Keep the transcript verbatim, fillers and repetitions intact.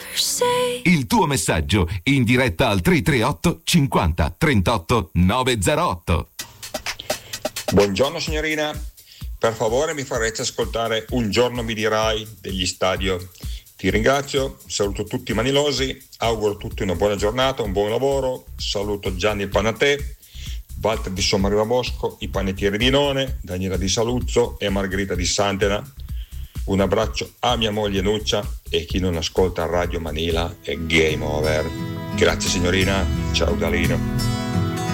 Il tuo messaggio in diretta al tre tre otto cinquanta trentotto novecentotto. Buongiorno signorina, per favore mi farete ascoltare Un giorno mi dirai degli Stadio. Ti ringrazio, saluto tutti i manilosi, auguro a tutti una buona giornata, un buon lavoro, saluto Gianni il Panatè, Walter di Sommarino Bosco, i panettieri di None, Daniela di Saluzzo e Margherita di Santena. Un abbraccio a mia moglie Nuccia e chi non ascolta Radio Manila è game over. Grazie signorina, ciao Galino.